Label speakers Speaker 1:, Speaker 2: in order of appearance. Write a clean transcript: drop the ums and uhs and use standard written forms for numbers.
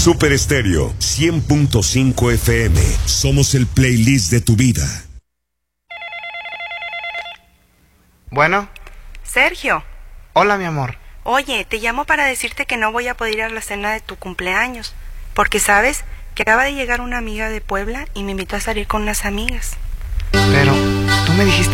Speaker 1: Super Estéreo 100.5 FM. Somos el playlist de tu vida.
Speaker 2: Bueno.
Speaker 3: Sergio.
Speaker 2: Hola, mi amor.
Speaker 3: Oye, te llamo para decirte que no voy a poder ir a la cena de tu cumpleaños, porque sabes que acaba de llegar una amiga de Puebla y me invitó a salir con unas amigas.
Speaker 2: Pero tú me dijiste